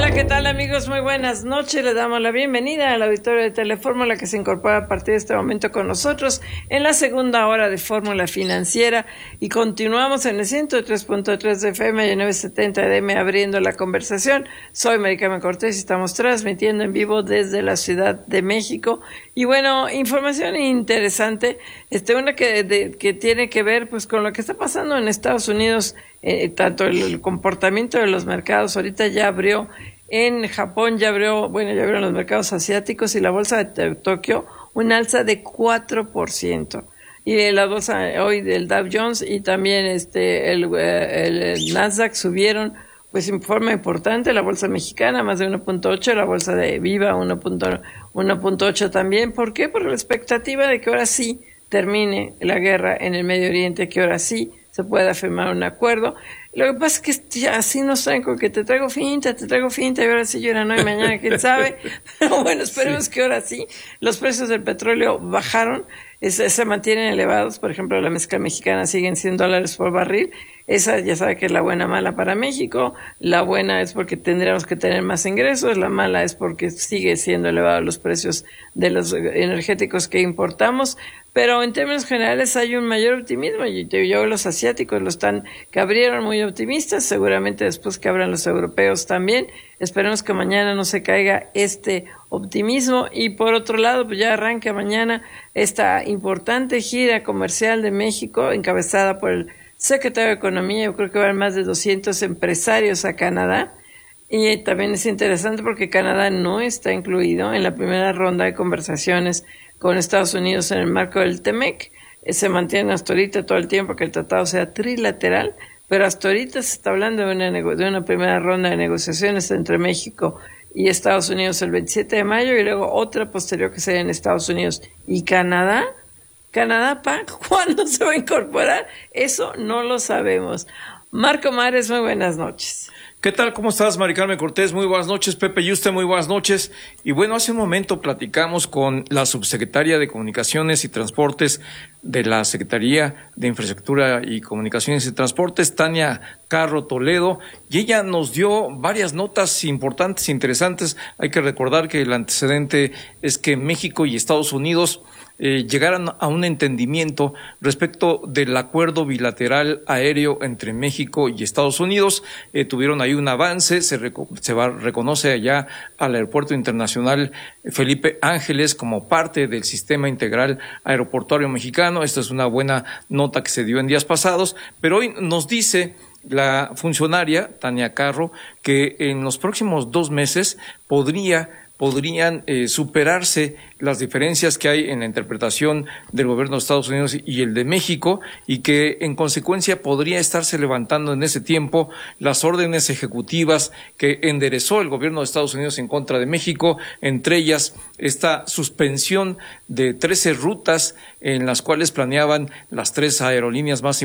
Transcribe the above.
Hola, ¿qué tal amigos? Muy buenas noches. Les damos la bienvenida al auditorio de Telefórmula que se incorpora a partir de este momento con nosotros en la segunda hora de Fórmula Financiera y continuamos en el 103.3 de FM y 970 de DM abriendo la conversación. Soy Mari Carmen Cortés y estamos transmitiendo en vivo desde la Ciudad de México. Y bueno, información interesante, una que tiene que ver pues con lo que está pasando en Estados Unidos, tanto el comportamiento de los mercados. Ahorita ya abrió en Japón, ya abrieron los mercados asiáticos y la bolsa de Tokio un alza de 4%. Y la bolsa hoy del Dow Jones y también el Nasdaq subieron pues en forma importante, la bolsa mexicana más de 1.8, la bolsa de Viva 1.8 también. ¿Por qué? Por la expectativa de que ahora sí termine la guerra en el Medio Oriente, que ahora sí se pueda firmar un acuerdo. Lo que pasa es que así nos traen con que te traigo finta, y ahora sí lloran hoy, mañana, quién sabe. Pero bueno, esperemos que ahora sí. Los precios del petróleo bajaron, se mantienen elevados. Por ejemplo, la mezcla mexicana sigue en $100 por barril. Esa ya sabe que es la buena mala para México. La buena es porque tendríamos que tener más ingresos. La mala es porque sigue siendo elevados los precios de los energéticos que importamos. Pero en términos generales hay un mayor optimismo. Yo los asiáticos que abrieron muy optimistas, seguramente después que abran los europeos también. Esperemos que mañana no se caiga este optimismo. Y por otro lado, pues ya arranca mañana esta importante gira comercial de México, encabezada por el secretario de Economía. Yo creo que van más de 200 empresarios a Canadá. Y también es interesante porque Canadá no está incluido en la primera ronda de conversaciones con Estados Unidos en el marco del TEMEC. Se mantiene hasta ahorita todo el tiempo que el tratado sea trilateral, pero hasta ahorita se está hablando de una primera ronda de negociaciones entre México y Estados Unidos el 27 de mayo y luego otra posterior que sea en Estados Unidos y Canadá. Canadá, ¿cuándo se va a incorporar? Eso no lo sabemos. Marco Mares, muy buenas noches. ¿Qué tal? ¿Cómo estás, Mari Carmen Cortés? Muy buenas noches. Pepe y usted, muy buenas noches. Y bueno, hace un momento platicamos con la subsecretaria de Comunicaciones y Transportes de la Secretaría de Infraestructura y Comunicaciones y Transportes, Tania Carro Toledo, y ella nos dio varias notas importantes, interesantes. Hay que recordar que el antecedente es que México y Estados Unidos llegaran a un entendimiento respecto del acuerdo bilateral aéreo entre México y Estados Unidos. Tuvieron ahí un avance, se reconoce allá al Aeropuerto Internacional Felipe Ángeles como parte del Sistema Integral Aeroportuario Mexicano. Esta es una buena nota que se dio en días pasados, pero hoy nos dice la funcionaria Tania Carro que en los próximos 2 meses podrían superarse las diferencias que hay en la interpretación del gobierno de Estados Unidos y el de México, y que en consecuencia podría estarse levantando en ese tiempo las órdenes ejecutivas que enderezó el gobierno de Estados Unidos en contra de México, entre ellas esta suspensión de 13 rutas en las cuales planeaban las 3 aerolíneas más